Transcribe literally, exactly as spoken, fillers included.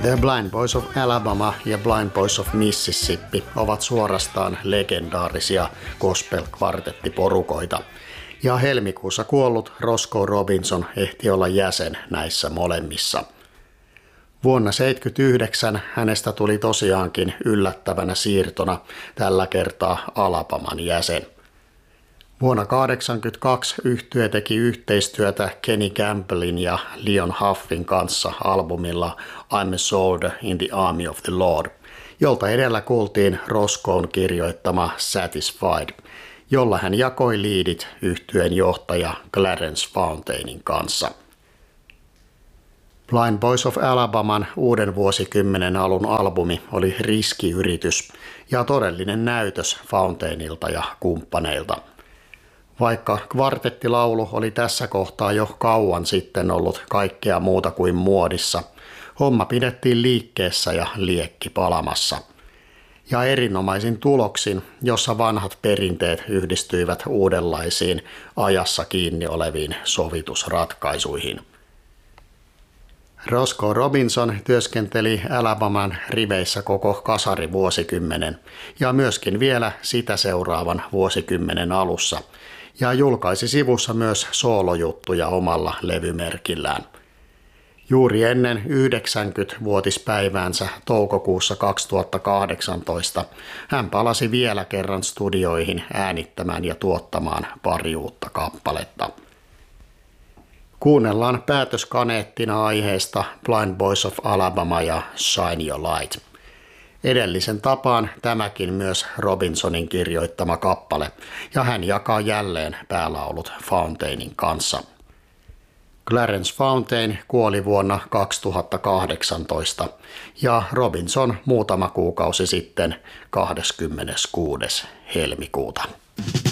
The Blind Boys of Alabama ja Blind Boys of Mississippi ovat suorastaan legendaarisia gospel-kvartettiporukoita, ja helmikuussa kuollut Roscoe Robinson ehti olla jäsen näissä molemmissa. Vuonna seitsemänkymmentäyhdeksän hänestä tuli tosiaankin yllättävänä siirtona tällä kertaa Alabaman jäsen. Vuonna kahdeksankymmentäkaksi yhtye teki yhteistyötä Kenny Campbellin ja Leon Huffin kanssa albumilla I'm a Soldier in the Army of the Lord, jolta edellä kuultiin Roscoen kirjoittama Satisfied, jolla hän jakoi liidit yhtyeen johtaja Clarence Fountainin kanssa. Blind Boys of Alabaman uuden vuosikymmenen alun albumi oli riskiyritys ja todellinen näytös Fountainilta ja kumppaneilta. Vaikka kvartettilaulu oli tässä kohtaa jo kauan sitten ollut kaikkea muuta kuin muodissa, homma pidettiin liikkeessä ja liekki palamassa. Ja erinomaisin tuloksin, jossa vanhat perinteet yhdistyivät uudenlaisiin ajassa kiinni oleviin sovitusratkaisuihin. Roscoe Robinson työskenteli Alabaman riveissä koko kasarivuosikymmenen ja myöskin vielä sitä seuraavan vuosikymmenen alussa, ja julkaisi sivussa myös soolojuttuja omalla levymerkillään. Juuri ennen yhdeksänkymmenvuotispäiväänsä toukokuussa kaksituhattakahdeksantoista hän palasi vielä kerran studioihin äänittämään ja tuottamaan pari uutta kappaletta. Kuunnellaan päätöskaneettina aiheesta Blind Boys of Alabama ja Shine Your Light. Edellisen tapaan tämäkin myös Robinsonin kirjoittama kappale, ja hän jakaa jälleen päälaulut Fountainin kanssa. Clarence Fountain kuoli vuonna kaksituhattakahdeksantoista ja Robinson muutama kuukausi sitten kahdeskymmeneskuudes helmikuuta.